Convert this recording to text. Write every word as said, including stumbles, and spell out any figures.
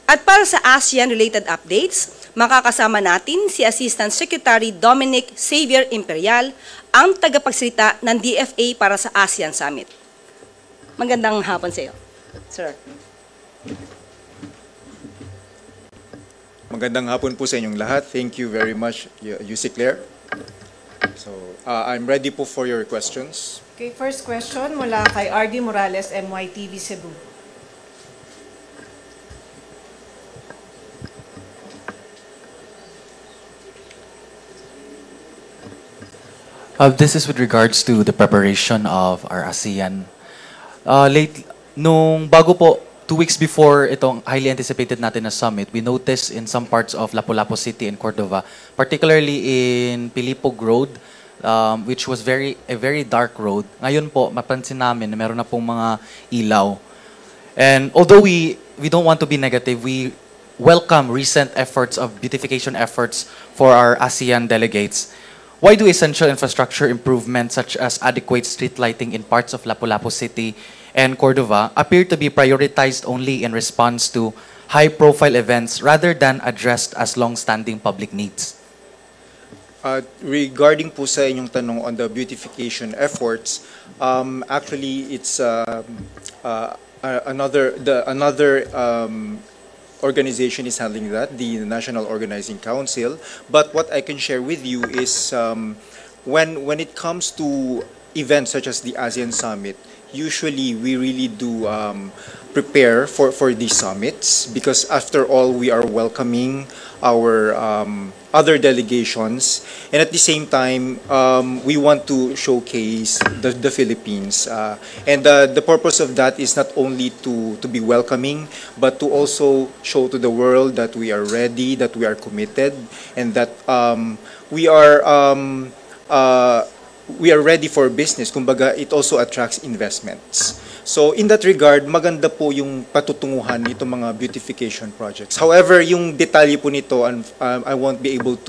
At para sa ASEAN-related updates, makakasama natin si Assistant Secretary Dominic Xavier Imperial, ang tagapagsalita ng D F A para sa ASEAN Summit. Magandang hapon sa iyo, sir. Magandang hapon po sa inyong lahat. Thank you very much, Yussi Claire. So, uh, I'm ready po for your questions. Okay, first question mula kay R D Morales, M Y T V Cebu. Uh, this is with regards to the preparation of our ASEAN. Uh, late, nung bago po, two weeks before itong highly anticipated natin na summit, we noticed in some parts of Lapu-Lapu City and Cordova, particularly in Pilipog Road, um, which was very a very dark road. Ngayon po, mapansin namin na meron na pong mga ilaw. And although we we don't want to be negative, we welcome recent efforts of beautification efforts for our ASEAN delegates. Why do essential infrastructure improvements such as adequate street lighting in parts of Lapu-Lapu City and Cordova appear to be prioritized only in response to high-profile events rather than addressed as long-standing public needs? Uh, regarding po sa inyong tanong on the beautification efforts, um, actually it's uh, uh, uh, another the another um, organization is handling that, the National Organizing Council. But what I can share with you is um, when when it comes to events such as the ASEAN Summit, usually we really do um, prepare for, for these summits because after all, we are welcoming our um, other delegations, and at the same time, um, we want to showcase the, the Philippines. Uh, and uh, the purpose of that is not only to, to be welcoming, but to also show to the world that we are ready, that we are committed, and that um, we are um, uh, we are ready for business. Kumbaga, it also attracts investments. So in that regard, maganda po yung patutunguhan nito mga beautification projects. However, yung detalye po nito, um, I won't be able to